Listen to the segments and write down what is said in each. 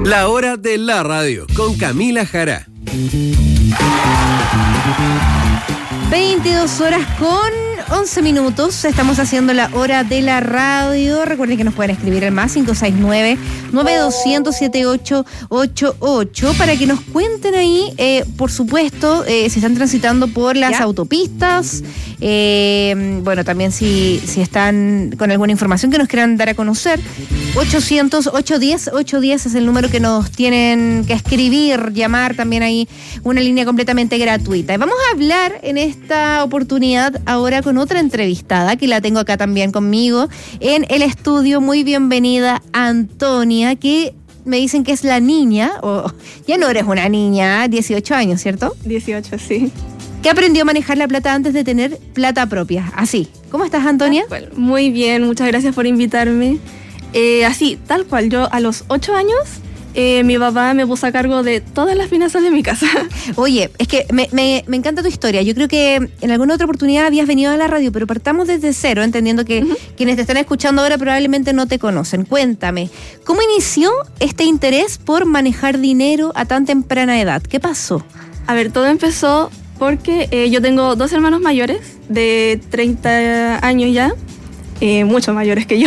La hora de la radio con Camila Jara. 22 horas con 11 minutos. Estamos haciendo la hora de la radio. Recuerden que nos pueden escribir al más 569-9200-7888 para que nos cuenten ahí, por supuesto, si están transitando por las autopistas. Bueno, también si están con alguna información que nos quieran dar a conocer. 800-810-810 es el número que nos tienen que escribir, llamar, también ahí una línea completamente gratuita. Y vamos a hablar en esta oportunidad ahora con otra entrevistada que la tengo acá también conmigo en el estudio. Muy bienvenida, Antonia, que me dicen que es la niña, o ya no eres una niña, 18 años, ¿cierto? 18, sí. Que aprendió a manejar la plata antes de tener plata propia. Así. ¿Cómo estás, Antonia? Bueno, muy bien, muchas gracias por invitarme. Así, tal cual, yo a los 8 años, mi papá me puso a cargo de todas las finanzas de mi casa. Oye, es que me encanta tu historia. Yo creo que en alguna otra oportunidad habías venido a la radio, pero partamos desde cero, entendiendo que quienes te están escuchando ahora probablemente no te conocen. Cuéntame, ¿cómo inició este interés por manejar dinero a tan temprana edad? ¿Qué pasó? A ver, todo empezó porque yo tengo 2 hermanos mayores de 30 años ya, mucho mayores que yo.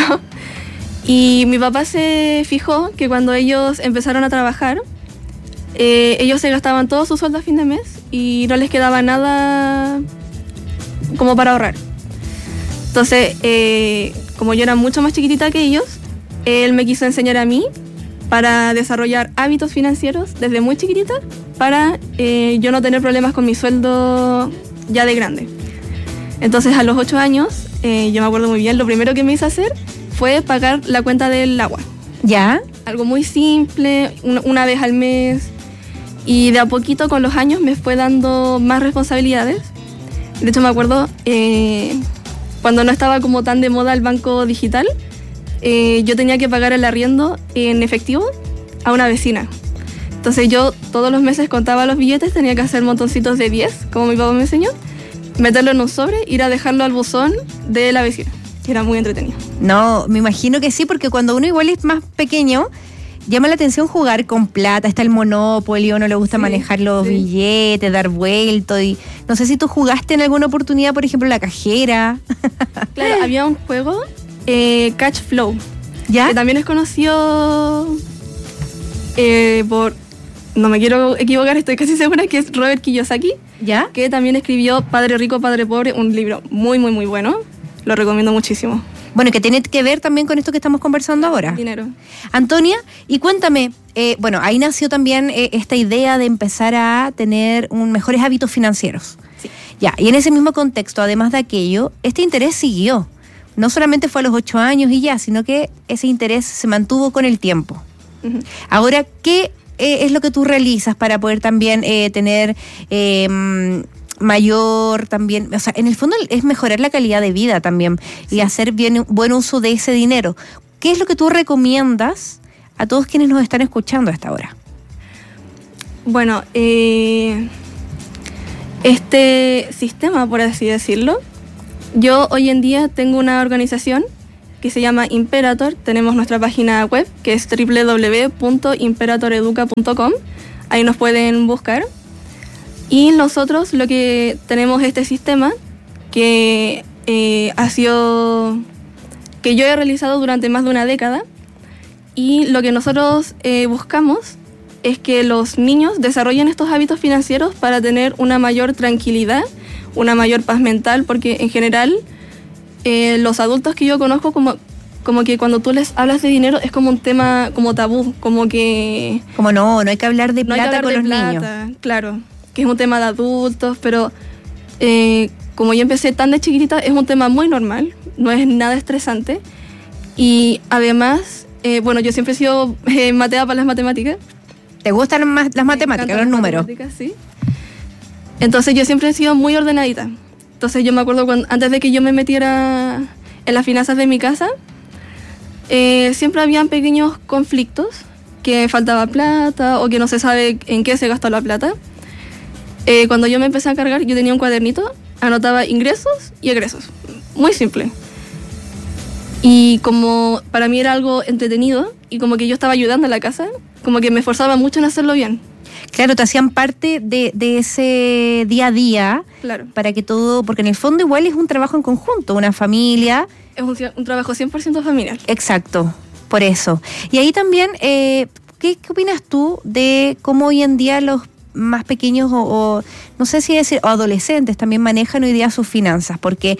Y mi papá se fijó que cuando ellos empezaron a trabajar, ellos se gastaban todo su sueldo a fin de mes y no les quedaba nada como para ahorrar. Entonces, como yo era mucho más chiquitita que ellos, él me quiso enseñar a mí para desarrollar hábitos financieros desde muy chiquitita para yo no tener problemas con mi sueldo ya de grande. Entonces, a los 8 años, yo me acuerdo muy bien, lo primero que me hice hacer fue pagar la cuenta del agua. ¿Ya? Algo muy simple, una vez al mes. Y de a poquito, con los años, me fue dando más responsabilidades. De hecho, me acuerdo, cuando no estaba como tan de moda el banco digital, yo tenía que pagar el arriendo en efectivo a una vecina. Entonces yo todos los meses contaba los billetes, tenía que hacer montoncitos de 10, como mi papá me enseñó, meterlo en un sobre, ir a dejarlo al buzón de la vecina. Era muy entretenido. No, me imagino que sí, porque cuando uno igual es más pequeño, llama la atención jugar con plata. Está el Monopoly, uno le gusta manejar los billetes, dar vueltos. Y no sé si tú jugaste en alguna oportunidad, por ejemplo, la cajera. Claro, había un juego, Cash Flow, ¿ya? Que también es conocido por, no me quiero equivocar, estoy casi segura que es Robert Kiyosaki, ¿ya? Que también escribió Padre Rico, Padre Pobre, un libro muy, muy, muy bueno. Lo recomiendo muchísimo. Bueno, que tiene que ver también con esto que estamos conversando ahora. Dinero. Antonia, y cuéntame, bueno, ahí nació también esta idea de empezar a tener mejores hábitos financieros. Sí. Ya, y en ese mismo contexto, además de aquello, este interés siguió. No solamente fue a los 8 años y ya, sino que ese interés se mantuvo con el tiempo. Uh-huh. Ahora, ¿qué es lo que tú realizas para poder también tener mayor también, o sea, en el fondo es mejorar la calidad de vida también y hacer buen uso de ese dinero? ¿Qué es lo que tú recomiendas a todos quienes nos están escuchando a esta hora? Bueno, este sistema, por así decirlo, yo hoy en día tengo una organización que se llama Imperator. Tenemos nuestra página web que es www.imperatoreduca.com. Ahí nos pueden buscar. Y nosotros lo que tenemos este sistema que ha sido, que yo he realizado durante más de una década, y lo que nosotros buscamos es que los niños desarrollen estos hábitos financieros para tener una mayor tranquilidad, una mayor paz mental, porque en general los adultos que yo conozco como que cuando tú les hablas de dinero es como un tema como tabú, como que... Como no hay que hablar de plata con los niños. Claro, que es un tema de adultos, pero como yo empecé tan de chiquitita, es un tema muy normal, no es nada estresante. Y además, bueno, yo siempre he sido mateada para las matemáticas. ¿Te gustan más las matemáticas, los números? Sí. Entonces yo siempre he sido muy ordenadita. Entonces yo me acuerdo antes de que yo me metiera en las finanzas de mi casa, siempre habían pequeños conflictos, que faltaba plata o que no se sabe en qué se gastó la plata. Cuando yo me empecé a cargar, yo tenía un cuadernito, anotaba ingresos y egresos. Muy simple. Y como para mí era algo entretenido y como que yo estaba ayudando en la casa, como que me esforzaba mucho en hacerlo bien. Claro, te hacían parte de ese día a día. Claro. Para que todo, porque en el fondo igual es un trabajo en conjunto, una familia. Es un trabajo 100% familiar. Exacto, por eso. Y ahí también, ¿qué opinas tú de cómo hoy en día los más pequeños o no sé si decir, o adolescentes también manejan hoy día sus finanzas? Porque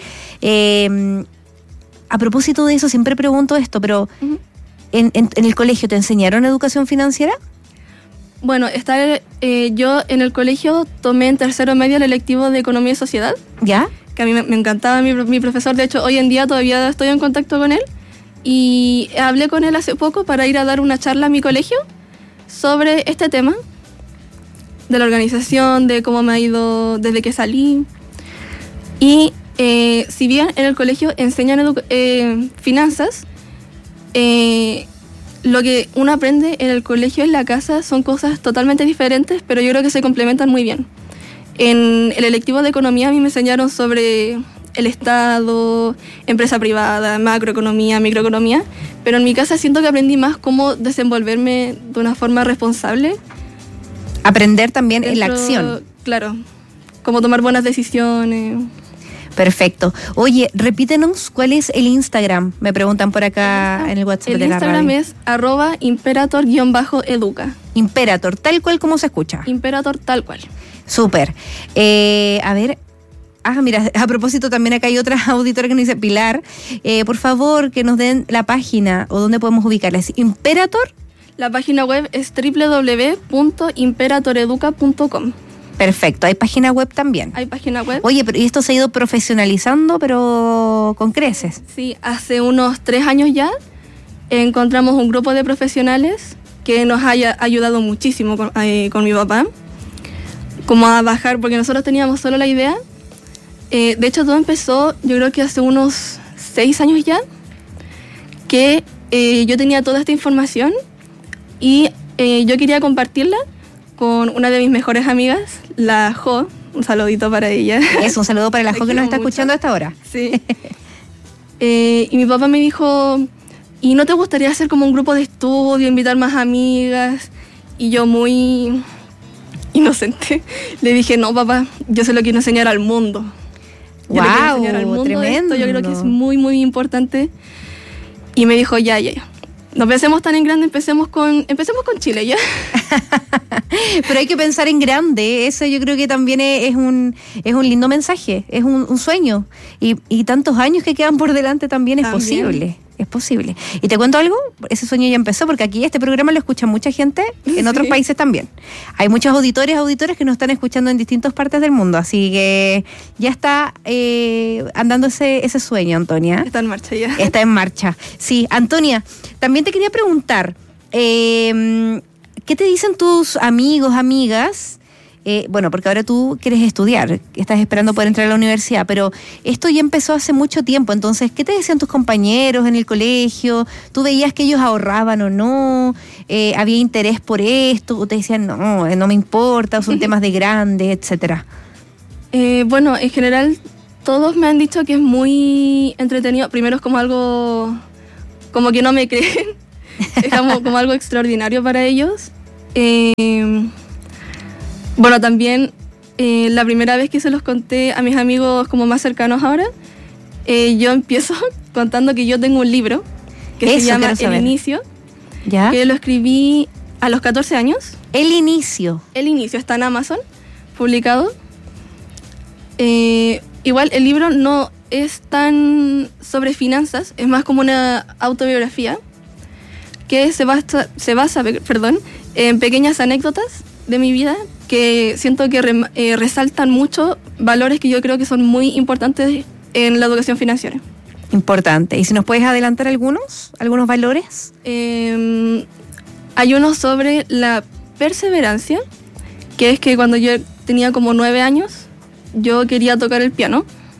a propósito de eso, siempre pregunto esto, pero Uh-huh. ¿en el colegio te enseñaron educación financiera? Bueno, yo en el colegio tomé en tercero medio el electivo de Economía y Sociedad, ¿Ya? que a mí me encantaba mi profesor. De hecho, hoy en día todavía estoy en contacto con él y hablé con él hace poco para ir a dar una charla a mi colegio sobre este tema de la organización, de cómo me ha ido desde que salí. Y si bien en el colegio enseñan finanzas, lo que uno aprende en el colegio y en la casa son cosas totalmente diferentes, pero yo creo que se complementan muy bien. En el electivo de economía a mí me enseñaron sobre el Estado, empresa privada, macroeconomía, microeconomía, pero en mi casa siento que aprendí más cómo desenvolverme de una forma responsable. Aprender también en la acción. Claro, cómo tomar buenas decisiones. Perfecto. Oye, repítenos cuál es el Instagram. Me preguntan por acá en el WhatsApp de la radio. El Instagram es @imperator_educa. Imperator, tal cual como se escucha. Imperator tal cual. Súper. A ver. Mira, a propósito también acá hay otra auditora que nos dice, Pilar, por favor que nos den la página o dónde podemos ubicarla. ¿Es Imperator? La página web es www.imperatoreduca.com. Perfecto, hay página web también. Hay página web. Oye, pero esto se ha ido profesionalizando, pero con creces. Sí, hace unos 3 años ya encontramos un grupo de profesionales que nos haya ayudado muchísimo con mi papá, como a bajar, porque nosotros teníamos solo la idea. De hecho, todo empezó, yo creo que hace unos 6 años ya, que yo tenía toda esta información y yo quería compartirla con una de mis mejores amigas, la Jo. Un saludito para ella. Es un saludo para la Jo que nos está escuchando hasta ahora. Sí. Y mi papá me dijo, ¿y no te gustaría hacer como un grupo de estudio, invitar más amigas? Y yo muy inocente le dije, no papá, yo se lo quiero enseñar al mundo. Yo le quiero enseñar al mundo tremendo. esto, yo creo que es muy, muy importante. Y me dijo, ya. No pensemos tan en grande, empecemos con Chile, ¿ya? Pero hay que pensar en grande, eso yo creo que también es un lindo mensaje, es un sueño. Y tantos años que quedan por delante también es posible. Es posible. Y te cuento algo, ese sueño ya empezó porque aquí este programa lo escucha mucha gente en otros países también. Hay muchos auditores que nos están escuchando en distintas partes del mundo, así que ya está andando ese sueño, Antonia. Está en marcha ya. Está en marcha. Sí, Antonia, también te quería preguntar, ¿qué te dicen tus amigos, amigas? Bueno, porque ahora tú quieres estudiar, estás esperando poder entrar a la universidad, pero esto ya empezó hace mucho tiempo, entonces, ¿qué te decían tus compañeros en el colegio? ¿Tú veías que ellos ahorraban o no? ¿Había interés por esto? ¿O te decían, no me importa, son temas de grandes, etcétera? Bueno, en general, todos me han dicho que es muy entretenido. Primero es como algo, como que no me creen, es como algo extraordinario para ellos. Bueno, también la primera vez que se los conté a mis amigos como más cercanos ahora, yo empiezo contando que yo tengo un libro que se llama El Inicio, ¿ya? Que lo escribí a los 14 años. El Inicio. El Inicio está en Amazon, publicado. Igual el libro no es tan sobre finanzas, es más como una autobiografía que se basa en pequeñas anécdotas de mi vida que siento que resaltan mucho valores que yo creo que son muy importantes en la educación financiera. Importante. ¿Y si nos puedes adelantar algunos valores? Hay uno sobre la perseverancia, que es que cuando yo tenía como 9 años, yo quería tocar el piano.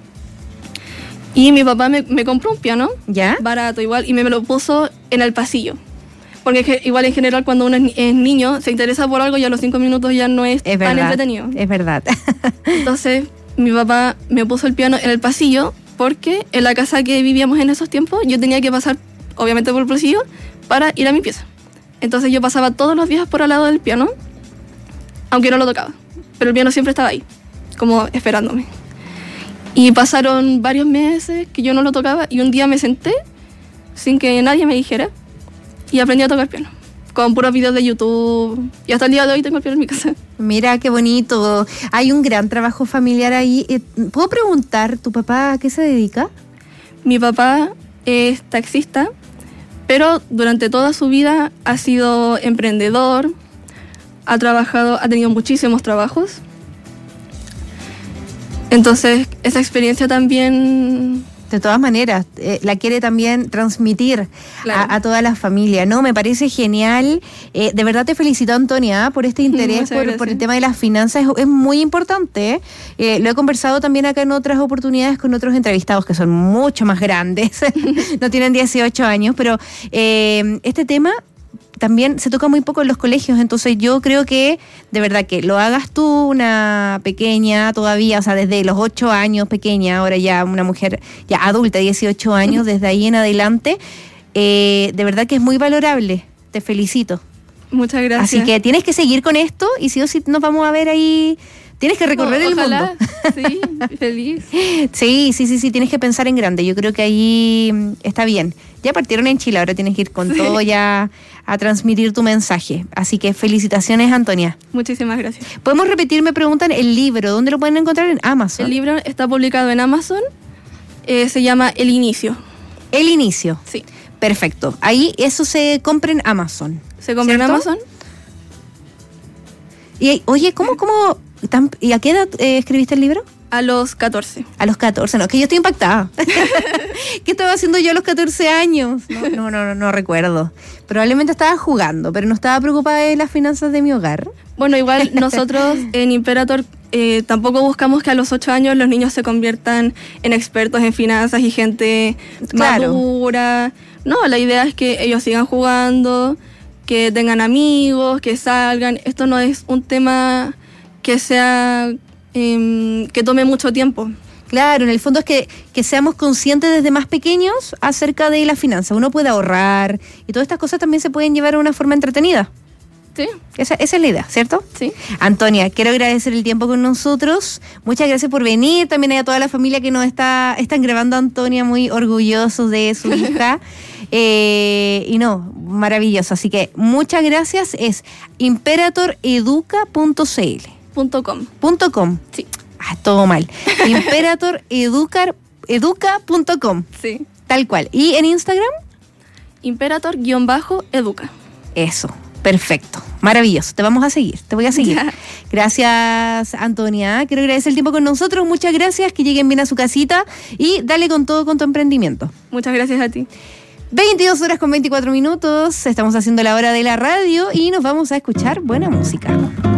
Y mi papá me compró un piano, ¿ya? Barato igual, y me lo puso en el pasillo. Porque igual en general cuando uno es niño, se interesa por algo y a los 5 minutos ya no es tan entretenido. Es verdad. Entonces mi papá me puso el piano en el pasillo porque en la casa que vivíamos en esos tiempos yo tenía que pasar, obviamente por el bolsillo, para ir a mi pieza. Entonces yo pasaba todos los días por al lado del piano, aunque no lo tocaba, pero el piano siempre estaba ahí, como esperándome. Y pasaron varios meses que yo no lo tocaba y un día me senté sin que nadie me dijera y aprendí a tocar piano, con puros videos de YouTube, y hasta el día de hoy tengo el piano en mi casa. Mira, qué bonito. Hay un gran trabajo familiar ahí. ¿Puedo preguntar, tu papá a qué se dedica? Mi papá es taxista, pero durante toda su vida ha sido emprendedor, ha tenido muchísimos trabajos. Entonces, esa experiencia también... De todas maneras, la quiere también transmitir Claro. a toda la familia, ¿no? Me parece genial. De verdad te felicito, Antonia, por este interés, Muchas gracias. por el tema de las finanzas. Es muy importante. Lo he conversado también acá en otras oportunidades con otros entrevistados que son mucho más grandes. No tienen 18 años, pero este tema también se toca muy poco en los colegios, entonces yo creo que de verdad que lo hagas tú, una pequeña todavía, o sea, desde los 8 años pequeña, ahora ya una mujer ya adulta, 18 años, desde ahí en adelante, de verdad que es muy valorable, te felicito. Muchas gracias. Así que tienes que seguir con esto y sí o sí nos vamos a ver ahí, tienes que recorrer el Ojalá. mundo. Sí, feliz. Sí, tienes que pensar en grande, yo creo que ahí está bien. Ya partieron en Chile, ahora tienes que ir con todo ya a transmitir tu mensaje. Así que felicitaciones, Antonia. Muchísimas gracias. ¿Podemos repetir? Me preguntan el libro. ¿Dónde lo pueden encontrar? En Amazon. El libro está publicado en Amazon, se llama El Inicio. El Inicio. Sí. Perfecto. Ahí eso se compra en Amazon. Se compra en ¿Cierto? Amazon. Y oye, ¿y a qué edad escribiste el libro? A los 14. A los 14, no, es que yo estoy impactada. ¿Qué estaba haciendo yo a los 14 años? No recuerdo. Probablemente estaba jugando, pero no estaba preocupada de las finanzas de mi hogar. Bueno, igual nosotros en Imperator tampoco buscamos que a los 8 años los niños se conviertan en expertos en finanzas y gente Claro. madura. No, la idea es que ellos sigan jugando, que tengan amigos, que salgan. Esto no es un tema que sea que tome mucho tiempo. Claro, en el fondo es que seamos conscientes desde más pequeños acerca de las finanzas. Uno puede ahorrar y todas estas cosas también se pueden llevar de una forma entretenida. Sí, Esa es la idea, ¿cierto? sí. Antonia, quiero agradecer el tiempo con nosotros. Muchas gracias por venir. También a toda la familia que nos están grabando a Antonia, muy orgullosos de su hija. Y no, maravilloso. Así que muchas gracias. Es imperatoreduca.cl. .com. Sí. Todo mal. Imperatoreduca.com. Sí. Tal cual. ¿Y en Instagram? Imperator-educa. Eso. Perfecto. Maravilloso. Te vamos a seguir. Te voy a seguir. Ya. Gracias, Antonia. Quiero agradecer el tiempo con nosotros. Muchas gracias. Que lleguen bien a su casita y dale con todo con tu emprendimiento. Muchas gracias a ti. 22 horas con 24 minutos. Estamos haciendo la hora de la radio y nos vamos a escuchar buena música.